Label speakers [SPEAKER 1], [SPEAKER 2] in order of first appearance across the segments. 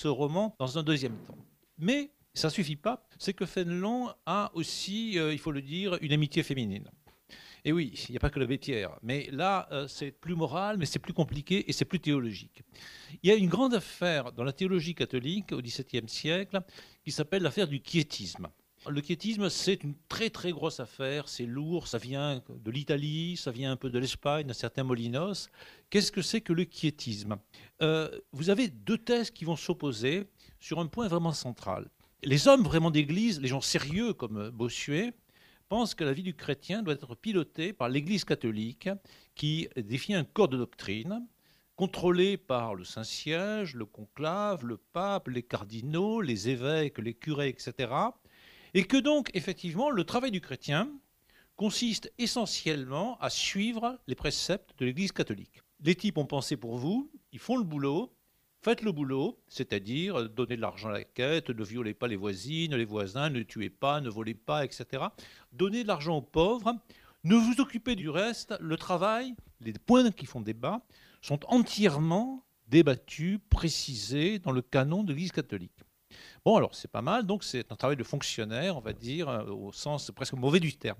[SPEAKER 1] ce roman dans un deuxième temps. Mais ça ne suffit pas, c'est que Fénelon a aussi, il faut le dire, une amitié féminine. Et oui, il n'y a pas que la Bétière, mais là, c'est plus moral, mais c'est plus compliqué et c'est plus théologique. Il y a une grande affaire dans la théologie catholique au XVIIe siècle qui s'appelle l'affaire du quiétisme. Le quiétisme, c'est une très très grosse affaire, c'est lourd, ça vient de l'Italie, ça vient un peu de l'Espagne, d'un certain Molinos. Qu'est-ce que c'est que le quiétisme? Vous avez deux thèses qui vont s'opposer sur un point vraiment central. Les hommes vraiment d'Église, les gens sérieux comme Bossuet, pensent que la vie du chrétien doit être pilotée par l'Église catholique qui défie un corps de doctrine contrôlé par le Saint-Siège, le conclave, le pape, les cardinaux, les évêques, les curés, etc. Et que donc, effectivement, le travail du chrétien consiste essentiellement à suivre les préceptes de l'Église catholique. Les types ont pensé pour vous, ils font le boulot, faites le boulot, c'est-à-dire donnez de l'argent à la quête, ne violez pas les voisines, les voisins, ne tuez pas, ne volez pas, etc. Donnez de l'argent aux pauvres, ne vous occupez du reste, le travail, les points qui font débat, sont entièrement débattus, précisés dans le canon de l'Église catholique. Bon, alors c'est pas mal, donc c'est un travail de fonctionnaire, on va dire, au sens presque mauvais du terme.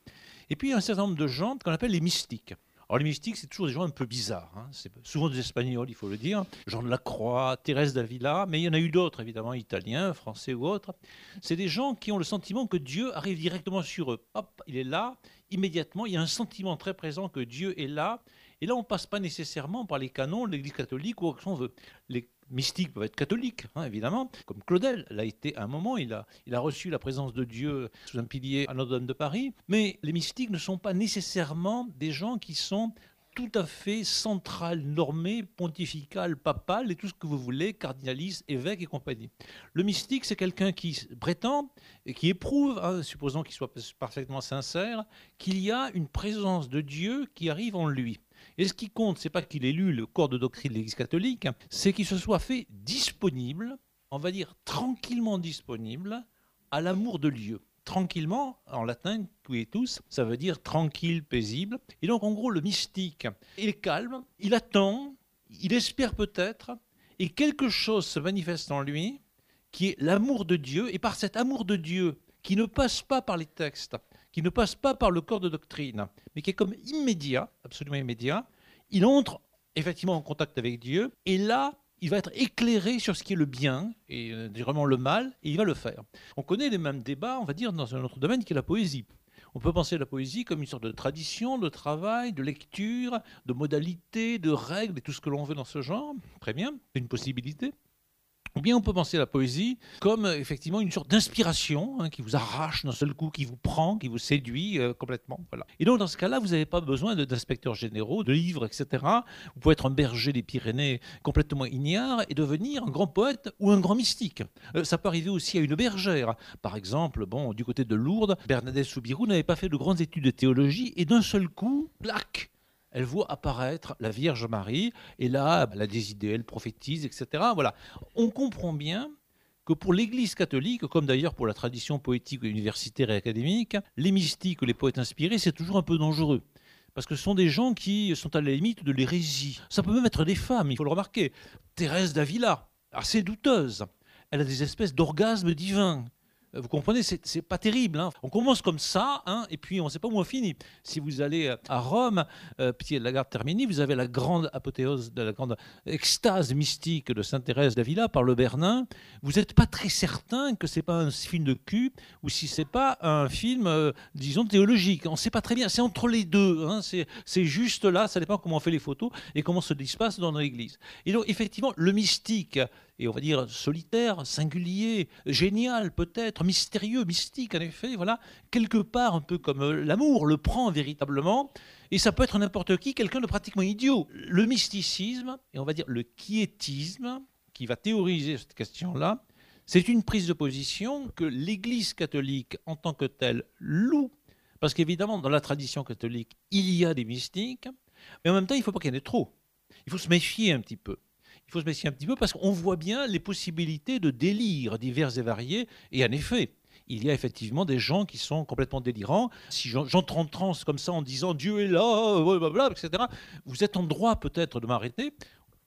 [SPEAKER 1] Et puis il y a un certain nombre de gens qu'on appelle les mystiques. Alors les mystiques, c'est toujours des gens un peu bizarres, hein. C'est souvent des Espagnols, il faut le dire, Jean de la Croix, Thérèse d'Avila, mais il y en a eu d'autres, évidemment, italiens, français ou autres. C'est des gens qui ont le sentiment que Dieu arrive directement sur eux. Hop, il est là, immédiatement, il y a un sentiment très présent que Dieu est là, et là on ne passe pas nécessairement par les canons de l'Église catholique ou ce qu'on veut. Les mystiques peuvent être catholiques, hein, évidemment, comme Claudel l'a été à un moment, il a reçu la présence de Dieu sous un pilier à Notre-Dame de Paris, mais les mystiques ne sont pas nécessairement des gens qui sont tout à fait central, normé, pontifical, papal et tout ce que vous voulez, cardinaliste, évêque et compagnie. Le mystique, c'est quelqu'un qui prétend et qui éprouve, hein, supposons qu'il soit parfaitement sincère, qu'il y a une présence de Dieu qui arrive en lui. Et ce qui compte, c'est pas qu'il ait lu le corps de doctrine de l'Église catholique, c'est qu'il se soit fait disponible, on va dire tranquillement disponible, à l'amour de Dieu. Tranquillement, en latin, quietus, ça veut dire tranquille, paisible. Et donc, en gros, le mystique, il est calme, il attend, il espère peut-être, et quelque chose se manifeste en lui, qui est l'amour de Dieu, et par cet amour de Dieu, qui ne passe pas par les textes, qui ne passe pas par le corps de doctrine, mais qui est comme immédiat, absolument immédiat, il entre effectivement en contact avec Dieu, et là, il va être éclairé sur ce qui est le bien, et vraiment le mal, et il va le faire. On connaît les mêmes débats, on va dire, dans un autre domaine qui est la poésie. On peut penser à la poésie comme une sorte de tradition, de travail, de lecture, de modalités, de règles, et tout ce que l'on veut dans ce genre. Très bien, c'est une possibilité. Ou bien on peut penser à la poésie comme effectivement une sorte d'inspiration, hein, qui vous arrache d'un seul coup, qui vous prend, qui vous séduit complètement. Voilà. Et donc dans ce cas-là, vous n'avez pas besoin d'inspecteurs généraux, de livres, etc. Vous pouvez être un berger des Pyrénées complètement ignare et devenir un grand poète ou un grand mystique. Ça peut arriver aussi à une bergère. Par exemple, bon, du côté de Lourdes, Bernadette Soubirous n'avait pas fait de grandes études de théologie et d'un seul coup, plaque, elle voit apparaître la Vierge Marie, et là, elle a des idées, elle prophétise, etc. Voilà. On comprend bien que pour l'Église catholique, comme d'ailleurs pour la tradition poétique universitaire et académique, les mystiques ou les poètes inspirés, c'est toujours un peu dangereux. Parce que ce sont des gens qui sont à la limite de l'hérésie. Ça peut même être des femmes, il faut le remarquer. Thérèse d'Avila, assez douteuse. Elle a des espèces d'orgasmes divins. Vous comprenez, c'est pas terrible, hein. On commence comme ça, hein, et puis on ne sait pas où on finit. Si vous allez à Rome, Pied de la Garde Termini, vous avez la grande apothéose, de la grande extase mystique de Sainte Thérèse d'Avila par le Bernin. Vous n'êtes pas très certain que c'est pas un film de cul ou si c'est pas un film, disons, théologique. On ne sait pas très bien. C'est entre les deux, hein. C'est juste là. Ça dépend comment on fait les photos et comment se passe dans l'Église. Et donc, effectivement, le mystique, et on va dire solitaire, singulier, génial peut-être, mystérieux, mystique en effet, voilà, quelque part un peu comme l'amour le prend véritablement, et ça peut être n'importe qui, quelqu'un de pratiquement idiot. Le mysticisme, et on va dire le quiétisme, qui va théoriser cette question-là, c'est une prise de position que l'Église catholique en tant que telle loue, parce qu'évidemment dans la tradition catholique, il y a des mystiques, mais en même temps il ne faut pas qu'il y en ait trop. Il faut se méfier un petit peu. Il faut se méfier un petit peu parce qu'on voit bien les possibilités de délire divers et variés. Et en effet, il y a effectivement des gens qui sont complètement délirants. Si j'entre en transe comme ça en disant Dieu est là, blablabla, etc., vous êtes en droit peut-être de m'arrêter.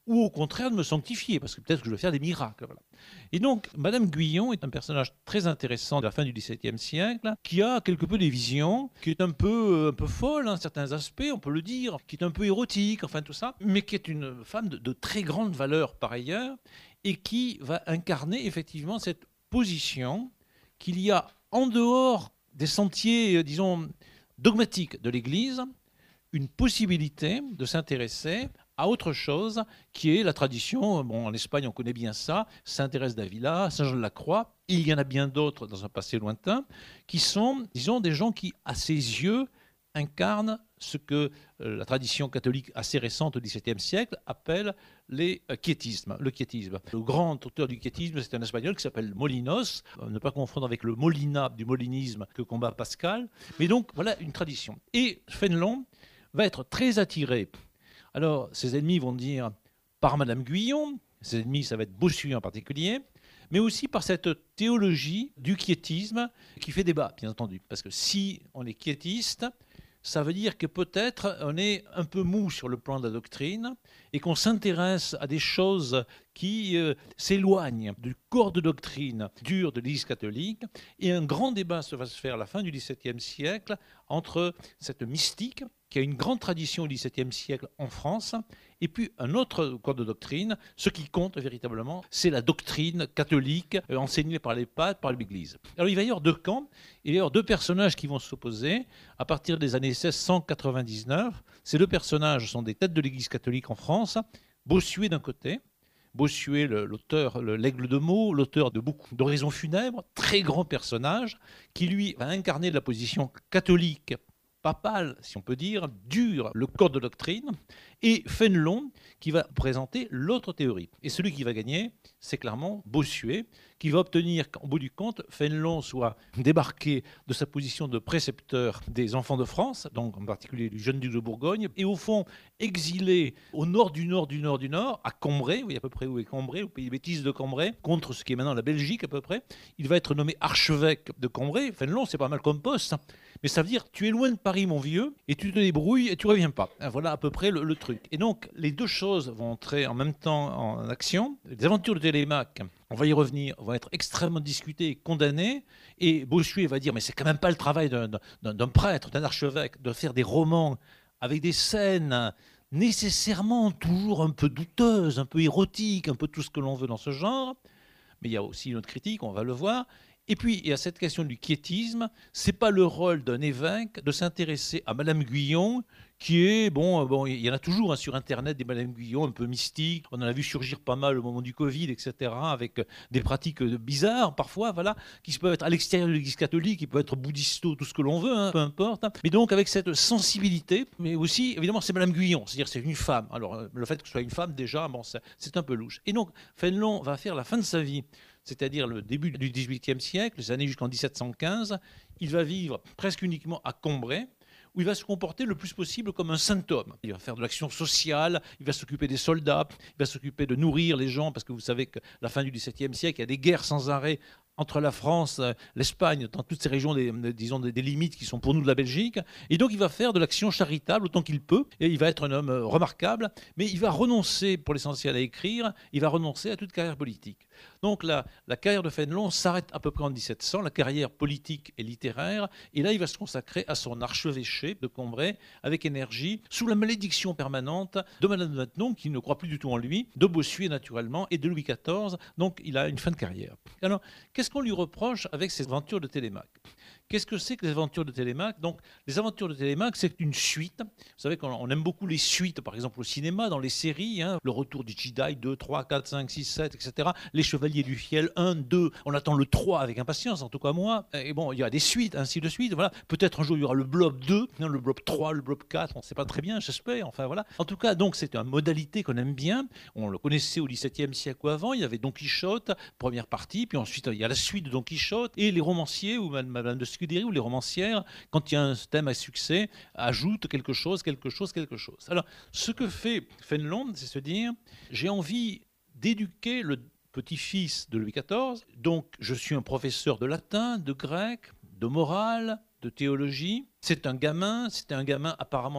[SPEAKER 1] ou au contraire de me sanctifier, parce que peut-être que je vais faire des miracles. Voilà. Et donc, Madame Guyon est un personnage très intéressant de la fin du XVIIe siècle, qui a quelque peu des visions, qui est un peu folle, hein, certains aspects, on peut le dire, qui est un peu érotique, enfin tout ça, mais qui est une femme de très grande valeur par ailleurs, et qui va incarner effectivement cette position qu'il y a en dehors des sentiers, disons, dogmatiques de l'Église, une possibilité de s'intéresser à autre chose qui est la tradition. Bon, en Espagne, on connaît bien ça, Saint Thérèse d'Avila, Saint Jean de la Croix, et il y en a bien d'autres dans un passé lointain, qui sont, disons, des gens qui, à ses yeux, incarnent ce que la tradition catholique assez récente au XVIIe siècle appelle le quiétisme. Le grand auteur du quiétisme, c'est un Espagnol qui s'appelle Molinos, ne pas confondre avec le Molina du molinisme que combat Pascal. Mais donc, voilà une tradition. Et Fénelon va être très attiré. Alors, ses ennemis vont dire par Madame Guyon, ses ennemis, ça va être Bossuet en particulier, mais aussi par cette théologie du quiétisme qui fait débat, bien entendu. Parce que si on est quiétiste, ça veut dire que peut-être on est un peu mou sur le plan de la doctrine et qu'on s'intéresse à des choses qui s'éloignent du corps de doctrine dur de l'Église catholique. Et un grand débat va se faire à la fin du XVIIe siècle entre cette mystique qui a une grande tradition au XVIIe siècle en France, et puis un autre corps de doctrine. Ce qui compte véritablement, c'est la doctrine catholique enseignée par les papes, par l'Église. Alors il va y avoir deux camps, il va y avoir deux personnages qui vont s'opposer à partir des années 1699. Ces deux personnages sont des têtes de l'Église catholique en France. Bossuet d'un côté, Bossuet, l'auteur, l'aigle de Meaux, l'auteur de beaucoup d'oraisons funèbres, très grand personnage, qui lui va incarner la position catholique papal, si on peut dire, dur, le corps de doctrine, et Fénelon qui va présenter l'autre théorie. Et celui qui va gagner, c'est clairement Bossuet, qui va obtenir qu'en bout du compte, Fénelon soit débarqué de sa position de précepteur des enfants de France, donc en particulier du jeune duc de Bourgogne, et au fond exilé au nord du nord du nord du nord, à Cambrai, oui, à peu près où est Cambrai, au pays bêtise de Cambrai, contre ce qui est maintenant la Belgique à peu près. Il va être nommé archevêque de Cambrai. Fénelon, c'est pas mal comme poste, mais ça veut dire tu es loin de Paris, mon vieux, et tu te débrouilles et tu reviens pas. Voilà à peu près le truc. Et donc, les deux choses vont entrer en même temps en action. Les aventures de Télémaque, on va y revenir, vont être extrêmement discutées et condamnées. Et Bossuet va dire, mais c'est quand même pas le travail d'un prêtre, d'un archevêque, de faire des romans avec des scènes nécessairement toujours un peu douteuses, un peu érotiques, un peu tout ce que l'on veut dans ce genre. Mais il y a aussi une autre critique, on va le voir. Et puis, il y a cette question du quiétisme. Ce n'est pas le rôle d'un évêque de s'intéresser à Madame Guyon, qui est, bon, il y en a toujours hein, sur Internet des Madame Guyon un peu mystiques. On en a vu surgir pas mal au moment du Covid, etc., avec des pratiques bizarres, parfois, voilà, qui peuvent être à l'extérieur de l'Église catholique, qui peuvent être bouddhisto, tout ce que l'on veut, hein, peu importe. Mais donc, avec cette sensibilité, mais aussi, évidemment, c'est Madame Guyon, c'est-à-dire c'est une femme. Alors, le fait que ce soit une femme, déjà, bon, c'est un peu louche. Et donc, Fénelon va faire la fin de sa vie, c'est-à-dire le début du XVIIIe siècle, les années jusqu'en 1715, il va vivre presque uniquement à Cambrai, où il va se comporter le plus possible comme un saint homme. Il va faire de l'action sociale, il va s'occuper des soldats, il va s'occuper de nourrir les gens, parce que vous savez que la fin du XVIIe siècle, il y a des guerres sans arrêt entre la France, l'Espagne, dans toutes ces régions, disons, des limites qui sont pour nous de la Belgique. Et donc, il va faire de l'action charitable autant qu'il peut. Et il va être un homme remarquable, mais il va renoncer, pour l'essentiel, à écrire. Il va renoncer à toute carrière politique. Donc, la carrière de Fénelon s'arrête à peu près en 1700, la carrière politique et littéraire. Et là, il va se consacrer à son archevêché de Cambrai avec énergie, sous la malédiction permanente de Madame de Maintenon, qui ne croit plus du tout en lui, de Bossuet, naturellement, et de Louis XIV. Donc, il a une fin de carrière. Alors, qu'est-ce qu'on lui reproche avec ces aventures de Télémaque? Qu'est-ce que c'est que les aventures de Télémaque? Donc, les aventures de Télémaque, c'est une suite. Vous savez qu'on aime beaucoup les suites, par exemple au cinéma, dans les séries, hein, le retour du Jedi 2, 3, 4, 5, 6, 7, etc. Les Chevaliers du Fiel 1, 2, on attend le 3 avec impatience, en tout cas moi. Et bon, il y a des suites, ainsi de suite. Voilà. Peut-être un jour, il y aura le Blob 2, le Blob 3, le Blob 4, on ne sait pas très bien, j'espère. Enfin, voilà. En tout cas, donc, c'est une modalité qu'on aime bien. On le connaissait au XVIIe siècle ou avant. Il y avait Don Quichotte, première partie, puis ensuite, il y a la suite de Don Quichotte, et les romanciers, ou Madame de Scudéry, ou les romancières, quand il y a un thème à succès, ajoutent quelque chose. Alors, ce que fait Fénelon, c'est se dire, j'ai envie d'éduquer le petit-fils de Louis XIV, donc je suis un professeur de latin, de grec, de morale, de théologie. C'était un gamin apparemment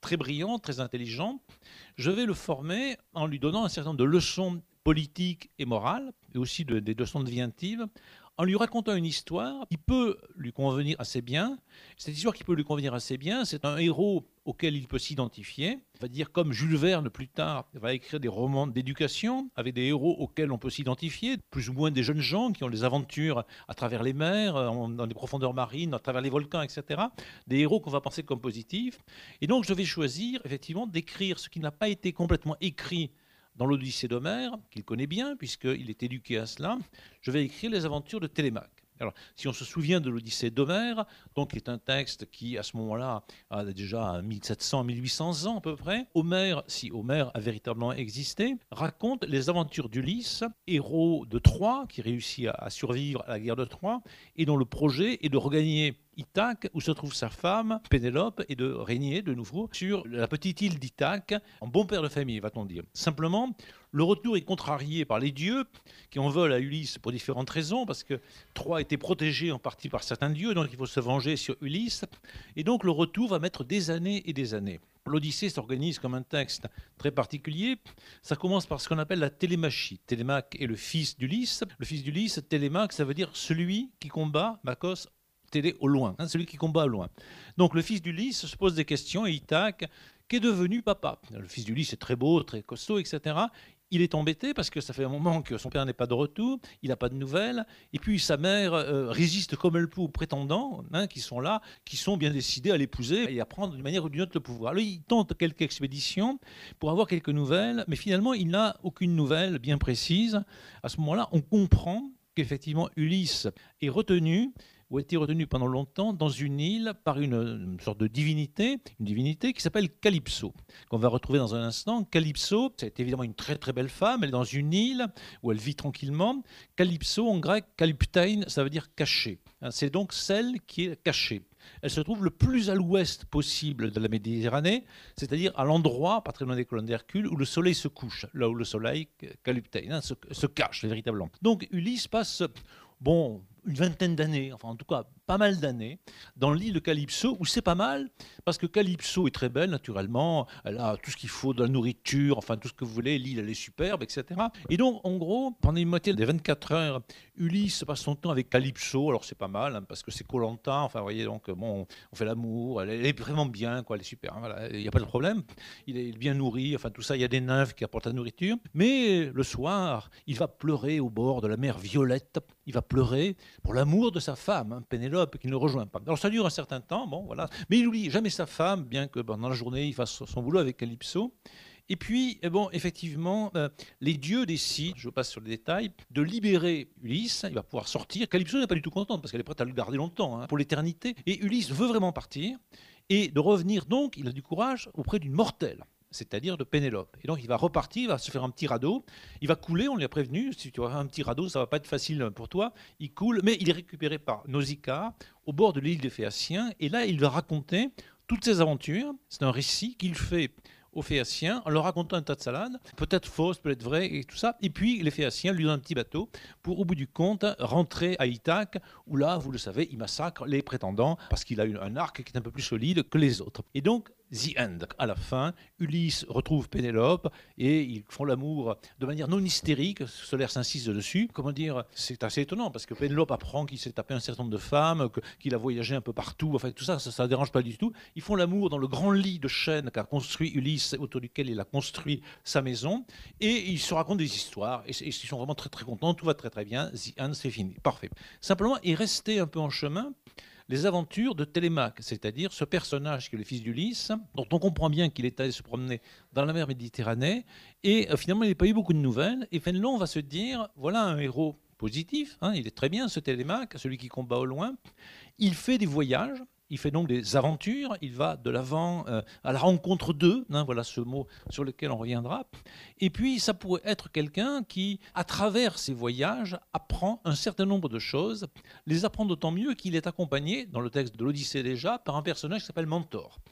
[SPEAKER 1] très brillant, très intelligent. Je vais le former en lui donnant un certain nombre de leçons politiques et morales, et aussi des leçons de vie intime, en lui racontant une histoire qui peut lui convenir assez bien. Cette histoire qui peut lui convenir assez bien, c'est un héros auquel il peut s'identifier. On va dire comme Jules Verne plus tard va écrire des romans d'éducation avec des héros auxquels on peut s'identifier, plus ou moins des jeunes gens qui ont des aventures à travers les mers, dans des profondeurs marines, à travers les volcans, etc. Des héros qu'on va penser comme positifs. Et donc je vais choisir effectivement d'écrire ce qui n'a pas été complètement écrit dans l'Odyssée d'Homère, qu'il connaît bien, puisqu'il est éduqué à cela. Je vais écrire les aventures de Télémaque. Alors, si on se souvient de l'Odyssée d'Homère, donc qui est un texte qui, à ce moment-là, a déjà 1700, 1800 ans à peu près, Homère, si Homère a véritablement existé, raconte les aventures d'Ulysse, héros de Troie, qui réussit à survivre à la guerre de Troie, et dont le projet est de regagner Ithaque, où se trouve sa femme, Pénélope, et de régner de nouveau sur la petite île d'Ithaque, en bon père de famille, va-t-on dire. Simplement, le retour est contrarié par les dieux, qui en veulent à Ulysse pour différentes raisons, parce que Troie était protégée en partie par certains dieux, donc il faut se venger sur Ulysse, et donc le retour va mettre des années et des années. L'Odyssée s'organise comme un texte très particulier. Ça commence par ce qu'on appelle la télémachie. Télémaque est le fils d'Ulysse. Le fils d'Ulysse, Télémaque, ça veut dire celui qui combat, Makos, télé au loin, celui qui combat au loin. Donc le fils d'Ulysse se pose des questions et Ithaque, qu'est devenu papa. Le fils d'Ulysse est très beau, très costaud, etc. Il est embêté parce que ça fait un moment que son père n'est pas de retour, il n'a pas de nouvelles, et puis sa mère résiste comme elle peut aux prétendants qui sont là, qui sont bien décidés à l'épouser et à prendre d'une manière ou d'une autre le pouvoir. Alors il tente quelques expéditions pour avoir quelques nouvelles, mais finalement il n'a aucune nouvelle bien précise. À ce moment-là, on comprend qu'effectivement Ulysse est retenu, ou a été retenu pendant longtemps dans une île par une sorte de divinité, une divinité qui s'appelle Calypso, qu'on va retrouver dans un instant. Calypso, c'est évidemment une très très belle femme, elle est dans une île où elle vit tranquillement. Calypso, en grec, kalyptein, ça veut dire caché. C'est donc celle qui est cachée. Elle se trouve le plus à l'ouest possible de la Méditerranée, c'est-à-dire à l'endroit, pas très loin des colonnes d'Hercule, où le soleil se couche, là où le soleil, kalyptein, se cache véritablement. Donc Ulysse passe, une vingtaine d'années, enfin en tout cas pas mal d'années, dans l'île de Calypso, où c'est pas mal, parce que Calypso est très belle, naturellement, elle a tout ce qu'il faut, de la nourriture, enfin tout ce que vous voulez, l'île elle est superbe, etc. Et donc, en gros, pendant une moitié des 24 heures, Ulysse passe son temps avec Calypso, alors c'est pas mal, parce que c'est Koh-Lanta, enfin vous voyez, donc on fait l'amour, elle est vraiment bien, quoi, elle est super, voilà, il n'y a pas de problème, il est bien nourri, enfin tout ça, il y a des nymphes qui apportent la nourriture, mais le soir, il va pleurer au bord de la mer Violette, il va pleurer pour l'amour de sa femme, Pénélope, qui ne le rejoint pas. Alors ça dure un certain temps, voilà. Mais il n'oublie jamais sa femme, bien que dans la journée, il fasse son boulot avec Calypso. Et puis, effectivement, les dieux décident, je passe sur les détails, de libérer Ulysse. Il va pouvoir sortir. Calypso n'est pas du tout contente, parce qu'elle est prête à le garder longtemps, pour l'éternité. Et Ulysse veut vraiment partir. Et de revenir donc, il a du courage, auprès d'une mortelle, c'est-à-dire de Pénélope. Et donc il va repartir, il va se faire un petit radeau, il va couler, on lui a prévenu, si tu as un petit radeau, ça ne va pas être facile pour toi, il coule, mais il est récupéré par Nausicaa, au bord de l'île des Phéaciens, et là il va raconter toutes ses aventures, c'est un récit qu'il fait aux Phéaciens en leur racontant un tas de salades, peut-être fausses, peut-être vraies, et tout ça. Et puis les Phéaciens lui donnent un petit bateau pour, au bout du compte, rentrer à Ithaque, où là, vous le savez, il massacre les prétendants parce qu'il a un arc qui est un peu plus solide que les autres. Et donc, the end. À la fin, Ulysse retrouve Pénélope et ils font l'amour de manière non hystérique. Solaire s'insiste dessus. Comment dire, c'est assez étonnant parce que Pénélope apprend qu'il s'est tapé un certain nombre de femmes, qu'il a voyagé un peu partout. Enfin, tout ça, ça ne dérange pas du tout. Ils font l'amour dans le grand lit de chêne qu'a construit Ulysse, autour duquel il a construit sa maison. Et ils se racontent des histoires. Et ils sont vraiment très, très contents. Tout va très, très bien. The end, c'est fini. Parfait. Simplement, il restait un peu en chemin les aventures de Télémaque, c'est-à-dire ce personnage qui est le fils d'Ulysse, dont on comprend bien qu'il est allé se promener dans la mer Méditerranée, et finalement il n'a pas eu beaucoup de nouvelles, et Fénelon va se dire, voilà un héros positif, il est très bien ce Télémaque, celui qui combat au loin, il fait des voyages, il fait donc des aventures, il va de l'avant à la rencontre d'eux, voilà ce mot sur lequel on reviendra. Et puis ça pourrait être quelqu'un qui, à travers ses voyages, apprend un certain nombre de choses, les apprend d'autant mieux qu'il est accompagné, dans le texte de l'Odyssée déjà, par un personnage qui s'appelle Mentor.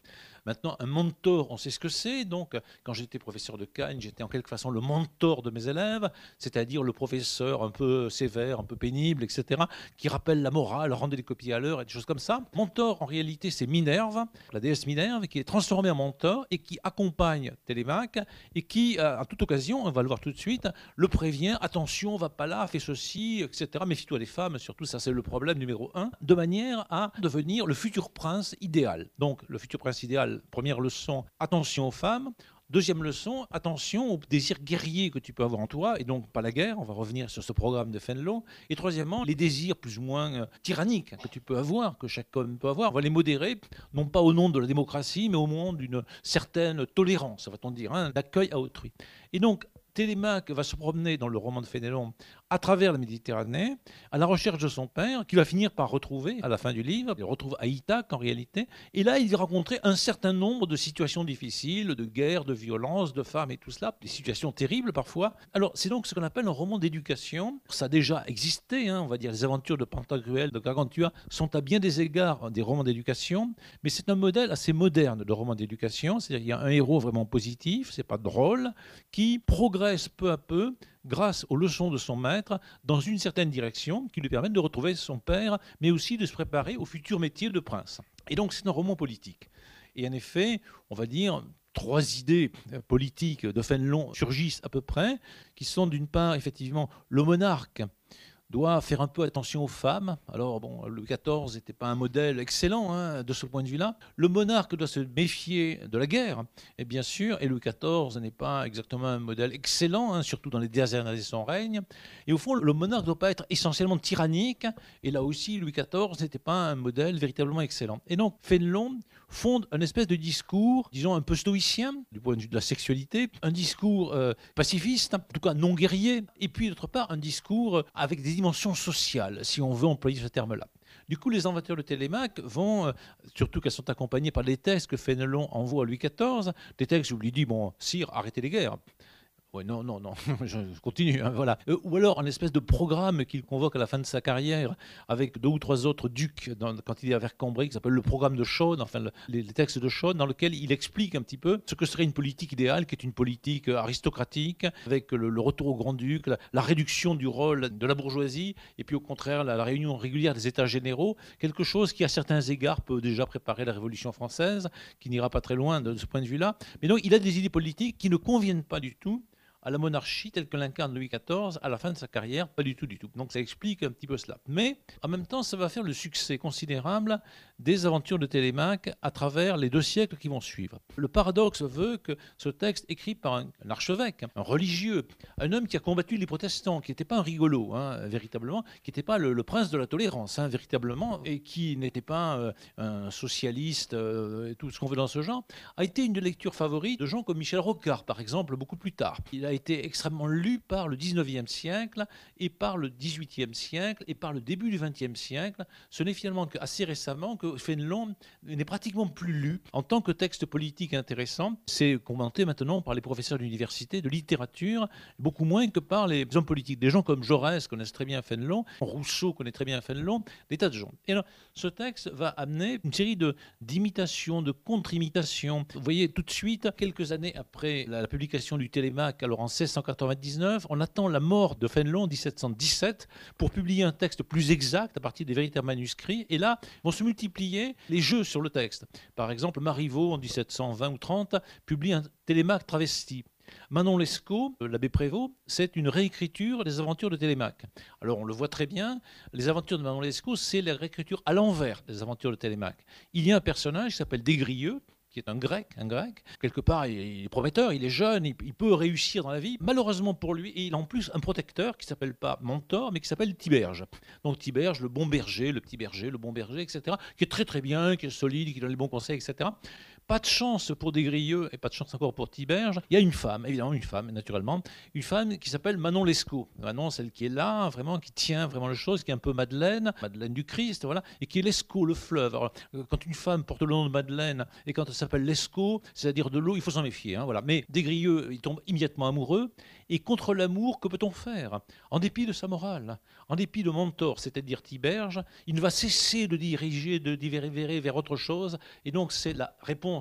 [SPEAKER 1] Maintenant, un mentor, on sait ce que c'est. Donc, quand j'étais professeur de Cagne, j'étais en quelque façon le mentor de mes élèves, c'est-à-dire le professeur un peu sévère, un peu pénible, etc., qui rappelle la morale, rendait les copies à l'heure et des choses comme ça. Mentor, en réalité, c'est Minerve, la déesse Minerve, qui est transformée en mentor et qui accompagne Télémaque et qui, à toute occasion, on va le voir tout de suite, le prévient, attention, va pas là, fais ceci, etc. Méfie-toi des femmes, surtout, ça c'est le problème numéro un, de manière à devenir le futur prince idéal. Donc, le futur prince idéal, première leçon, attention aux femmes. Deuxième leçon, attention aux désirs guerriers que tu peux avoir en toi, et donc pas la guerre, on va revenir sur ce programme de Fénelon. Et troisièmement, les désirs plus ou moins tyranniques que tu peux avoir, que chaque homme peut avoir, on va les modérer, non pas au nom de la démocratie, mais au nom d'une certaine tolérance, va-t-on dire, d'accueil à autrui. Et donc, Télémaque va se promener dans le roman de Fénelon à travers la Méditerranée, à la recherche de son père, qu'il va finir par retrouver à la fin du livre. Il retrouve à Ithaque en réalité. Et là, il va rencontrer un certain nombre de situations difficiles, de guerre, de violence, de femmes et tout cela, des situations terribles parfois. Alors, c'est donc ce qu'on appelle un roman d'éducation. Ça a déjà existé, on va dire, les aventures de Pantagruel, de Gargantua sont à bien des égards des romans d'éducation, mais c'est un modèle assez moderne de roman d'éducation. C'est-à-dire qu'il y a un héros vraiment positif, c'est pas drôle, qui progresse peu à peu, grâce aux leçons de son maître, dans une certaine direction qui lui permettent de retrouver son père, mais aussi de se préparer au futur métier de prince. Et donc c'est un roman politique. Et en effet, on va dire, 3 idées politiques de Fénelon surgissent à peu près, qui sont d'une part, effectivement, le monarque doit faire un peu attention aux femmes. Alors, bon, Louis XIV n'était pas un modèle excellent de ce point de vue-là. Le monarque doit se méfier de la guerre, et bien sûr, et Louis XIV n'est pas exactement un modèle excellent, surtout dans les dernières années de son règne. Et au fond, le monarque ne doit pas être essentiellement tyrannique, et là aussi, Louis XIV n'était pas un modèle véritablement excellent. Et donc, Fénelon fonde un espèce de discours, disons, un peu stoïcien, du point de vue de la sexualité, un discours pacifiste, en tout cas non guerrier, et puis d'autre part, un discours avec des dimension sociale, si on veut employer ce terme-là. Du coup, les aventures de Télémaque vont, surtout qu'elles sont accompagnées par les textes que Fénelon envoie à Louis XIV, des textes où il lui dit, bon, sire, arrêtez les guerres. Oui, non, je continue, voilà. Ou alors un espèce de programme qu'il convoque à la fin de sa carrière avec 2 ou 3 autres ducs quand il est à Vercambray, qui s'appelle le programme de Chaune, enfin les textes de Chaune, dans lequel il explique un petit peu ce que serait une politique idéale, qui est une politique aristocratique, avec le retour au grand-duc, la réduction du rôle de la bourgeoisie, et puis au contraire la réunion régulière des États généraux, quelque chose qui à certains égards peut déjà préparer la Révolution française, qui n'ira pas très loin de ce point de vue-là. Mais donc il a des idées politiques qui ne conviennent pas du tout à la monarchie telle que l'incarne Louis XIV à la fin de sa carrière, pas du tout, du tout. Donc ça explique un petit peu cela. Mais en même temps, ça va faire le succès considérable des aventures de Télémaque à travers les 2 siècles qui vont suivre. Le paradoxe veut que ce texte, écrit par un archevêque, un religieux, un homme qui a combattu les protestants, qui n'était pas un rigolo, véritablement, qui n'était pas le prince de la tolérance, véritablement, et qui n'était pas un socialiste, et tout ce qu'on veut dans ce genre, a été une de lectures favorites de gens comme Michel Rocard, par exemple, beaucoup plus tard. Il a été extrêmement lu par le 19e siècle et par le 18e siècle et par le début du 20e siècle. Ce n'est finalement qu'assez récemment que Fénelon n'est pratiquement plus lu en tant que texte politique intéressant. C'est commenté maintenant par les professeurs d'université, de littérature, beaucoup moins que par les hommes politiques. Des gens comme Jaurès connaissent très bien Fénelon, Rousseau connaît très bien Fénelon, des tas de gens. Et alors, ce texte va amener une série d'imitations, de contre-imitations. Vous voyez, tout de suite, quelques années après la publication du Télémaque, alors en 1699, on attend la mort de Fénelon en 1717 pour publier un texte plus exact à partir des véritables manuscrits. Et là, vont se multiplier les jeux sur le texte. Par exemple, Marivaux, en 1720 ou 30, publie un Télémaque travesti. Manon Lescaut, l'abbé Prévost, c'est une réécriture des aventures de Télémaque. Alors on le voit très bien, les aventures de Manon Lescaut, c'est la réécriture à l'envers des aventures de Télémaque. Il y a un personnage qui s'appelle Desgrieux, qui est un grec. Quelque part, il est prometteur, il est jeune, il peut réussir dans la vie. Malheureusement pour lui, il a en plus un protecteur qui ne s'appelle pas Mentor, mais qui s'appelle Tiberge. Donc Tiberge, le bon berger, le petit berger, le bon berger, etc., qui est très très bien, qui est solide, qui donne les bons conseils, etc. Pas de chance pour Desgrieux et pas de chance encore pour Tiberge. Il y a une femme, évidemment une femme, naturellement, une femme qui s'appelle Manon Lescaut. Manon, celle qui est là, vraiment, qui tient vraiment les choses, qui est un peu Madeleine du Christ, voilà, et qui est Lescaut, le fleuve. Alors, quand une femme porte le nom de Madeleine et quand elle s'appelle Lescaut, c'est-à-dire de l'eau, il faut s'en méfier. Voilà. Mais Desgrieux, il tombe immédiatement amoureux. Et contre l'amour, que peut-on faire? En dépit de sa morale, en dépit de Mentor, c'est-à-dire Tiberge, il ne va cesser de diriger, de diverger vers autre chose. Et donc, c'est la réponse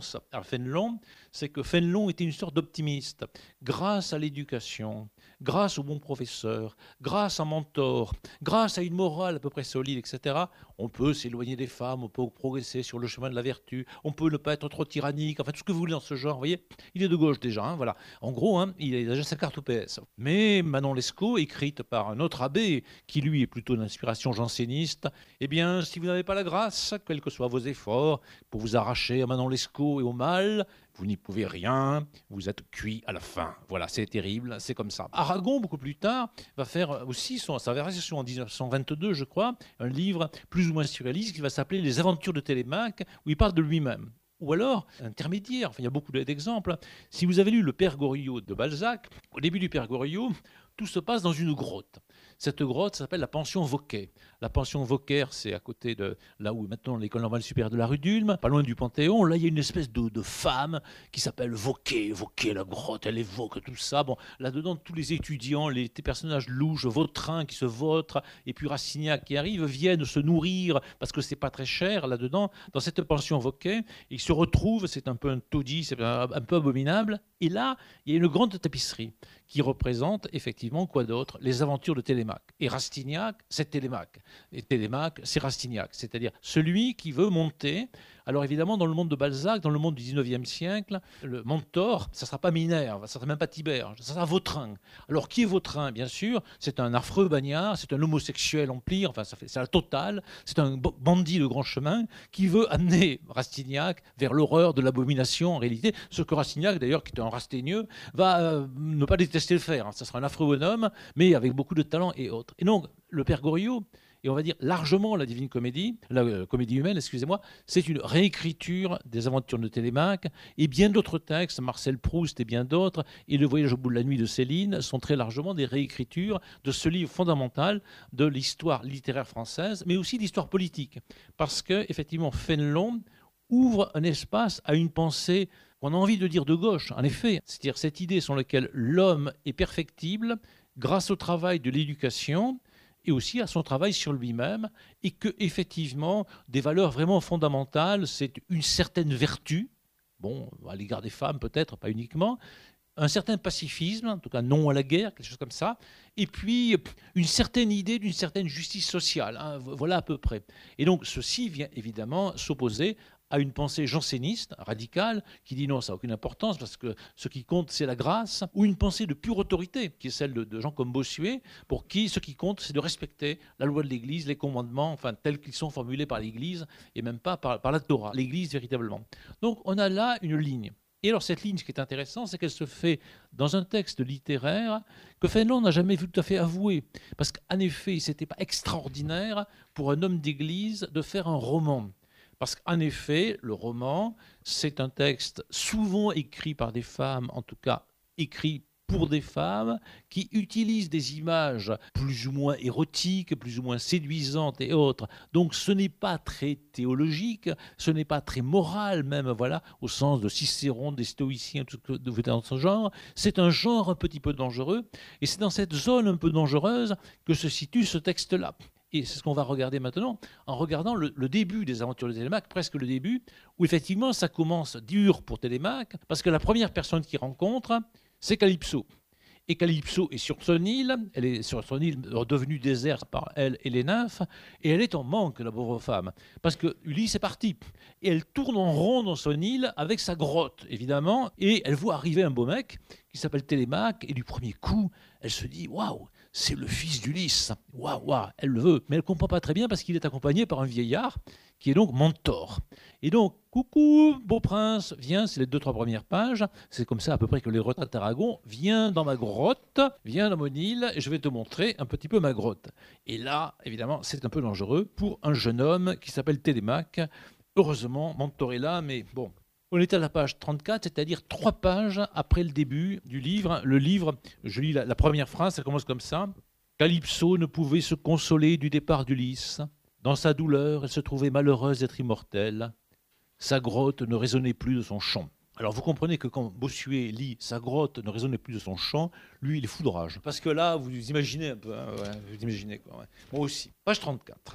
[SPEAKER 1] pense à Fénelon, c'est que Fénelon était une sorte d'optimiste. Grâce à l'éducation, grâce aux bons professeurs, grâce à un mentor, grâce à une morale à peu près solide, etc., on peut s'éloigner des femmes, on peut progresser sur le chemin de la vertu, on peut ne pas être trop tyrannique, enfin tout ce que vous voulez dans ce genre. Vous voyez, il est de gauche déjà, hein, voilà. En gros, hein, il a déjà sa carte au PS. Mais Manon Lescaut, écrite par un autre abbé, qui lui est plutôt d'inspiration janséniste, eh bien, si vous n'avez pas la grâce, quels que soient vos efforts, pour vous arracher à Manon Lescaut et au mal, vous n'y pouvez rien, vous êtes cuit à la fin. Voilà, c'est terrible, c'est comme ça. Aragon, beaucoup plus tard, va faire aussi sa version en 1922, je crois, un livre plus ou moins surréaliste qui va s'appeler Les Aventures de Télémaque, où il parle de lui-même. Ou alors, intermédiaire, enfin, il y a beaucoup d'exemples. Si vous avez lu Le Père Goriot de Balzac, au début du Père Goriot, tout se passe dans une grotte. Cette grotte s'appelle la pension Vauquer. La pension Vauquer, c'est à côté de là où est maintenant l'école normale supérieure de la rue d'Ulm, pas loin du Panthéon. Là, il y a une espèce de femme qui s'appelle Vauquer. Vauquer, la grotte, elle évoque tout ça. Bon, là-dedans, tous les étudiants, les personnages louches, Vautrin qui se vautrent, et puis Rastignac qui arrive, viennent se nourrir parce que c'est pas très cher là-dedans, dans cette pension Vauquer. Ils se retrouvent, c'est un peu un taudis, c'est un peu abominable. Et là, il y a une grande tapisserie qui représente effectivement quoi d'autre? Les aventures de Télémaque. Et Rastignac, c'est Télémaque. Et Télémaque, c'est Rastignac. C'est-à-dire celui qui veut monter. Alors évidemment, dans le monde de Balzac, dans le monde du 19e siècle, le mentor, ça ne sera pas Minerve, ça ne sera même pas Tibère, ça sera Vautrin. Alors qui est Vautrin? Bien sûr, c'est un affreux bagnard, c'est un homosexuel empli, enfin c'est la totale, c'est un bandit de grand chemin qui veut amener Rastignac vers l'horreur de l'abomination en réalité. Ce que Rastignac, d'ailleurs, qui est un rastégneux, va ne pas détester le faire. Ça sera un affreux bonhomme, mais avec beaucoup de talent et autres. Et donc, le Père Goriot, et on va dire largement la Divine Comédie, la Comédie humaine, excusez-moi, c'est une réécriture des aventures de Télémaque et bien d'autres textes, Marcel Proust et bien d'autres, et Le Voyage au bout de la nuit de Céline sont très largement des réécritures de ce livre fondamental de l'histoire littéraire française, mais aussi d'histoire politique. Parce que, effectivement, Fénelon ouvre un espace à une pensée qu'on a envie de dire de gauche, en effet, c'est-à-dire cette idée sur laquelle l'homme est perfectible grâce au travail de l'éducation, et aussi à son travail sur lui-même, et que effectivement des valeurs vraiment fondamentales, c'est une certaine vertu, bon, à l'égard des femmes peut-être, pas uniquement, un certain pacifisme, en tout cas non à la guerre, quelque chose comme ça, et puis une certaine idée d'une certaine justice sociale, hein, voilà à peu près. Et donc ceci vient évidemment s'opposer à une pensée janséniste, radicale, qui dit non, ça n'a aucune importance, parce que ce qui compte, c'est la grâce, ou une pensée de pure autorité, qui est celle de gens comme Bossuet, pour qui ce qui compte, c'est de respecter la loi de l'Église, les commandements, enfin tels qu'ils sont formulés par l'Église, et même pas par la Torah, l'Église véritablement. Donc on a là une ligne. Et alors cette ligne, ce qui est intéressant, c'est qu'elle se fait dans un texte littéraire que Fénelon n'a jamais vu tout à fait avouer. Parce qu'en effet, ce n'était pas extraordinaire pour un homme d'église de faire un roman. Parce qu'en effet, le roman, c'est un texte souvent écrit par des femmes, en tout cas écrit pour des femmes, qui utilisent des images plus ou moins érotiques, plus ou moins séduisantes et autres. Donc ce n'est pas très théologique, ce n'est pas très moral même, voilà, au sens de Cicéron, des stoïciens, tout ce que vous êtes dans ce genre. C'est un genre un petit peu dangereux, et c'est dans cette zone un peu dangereuse que se situe ce texte-là. Et c'est ce qu'on va regarder maintenant, en regardant le début des aventures de Télémaque, presque le début, où effectivement ça commence dur pour Télémaque, parce que la première personne qu'il rencontre, c'est Calypso. Et Calypso est sur son île, elle est sur son île devenue déserte par elle et les nymphes, et elle est en manque, la pauvre femme, parce que Ulysse est parti. Et elle tourne en rond dans son île avec sa grotte, évidemment, et elle voit arriver un beau mec qui s'appelle Télémaque, et du premier coup, elle se dit « Waouh, c'est le fils d'Ulysse !» Waouh, waouh, elle le veut, mais elle ne comprend pas très bien parce qu'il est accompagné par un vieillard qui est donc Mentor. Et donc, coucou, beau prince, viens, c'est les 2-3 premières pages, c'est comme ça à peu près que les retraites d'Aragon, viens dans ma grotte, viens dans mon île, et je vais te montrer un petit peu ma grotte. Et là, évidemment, c'est un peu dangereux pour un jeune homme qui s'appelle Télémaque. Heureusement, Mentor est là, mais bon, on est à la page 34, c'est-à-dire 3 pages après le début du livre. Le livre, je lis la première phrase, ça commence comme ça. Calypso ne pouvait se consoler du départ d'Ulysse. Dans sa douleur, elle se trouvait malheureuse d'être immortelle. Sa grotte ne résonnait plus de son chant. Alors vous comprenez que quand Bossuet lit « Sa grotte ne résonnait plus de son chant », lui, il est fou de rage. Parce que là, vous imaginez un peu, hein, ouais, vous imaginez quoi. Ouais. Moi aussi. Page 34.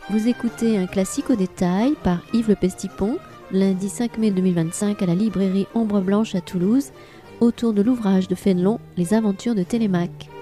[SPEAKER 2] Vous écoutez un classique au détail par Yves Le Pestipon, lundi 5 mai 2025 à la librairie Ombre Blanche à Toulouse, autour de l'ouvrage de Fénelon, Les aventures de Télémaque.